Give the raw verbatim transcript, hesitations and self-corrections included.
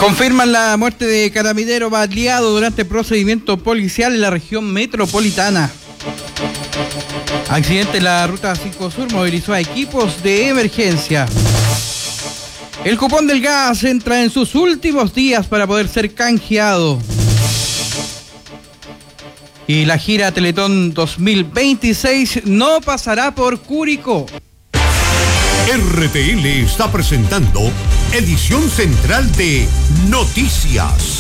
Confirman la muerte de caramidero baleado durante procedimiento policial en la región metropolitana. Accidente en la ruta cinco Sur movilizó a equipos de emergencia. El cupón del gas entra en sus últimos días para poder ser canjeado. Y la gira Teletón dos mil veintiséis no pasará por Curicó. R T L está presentando edición central de Noticias.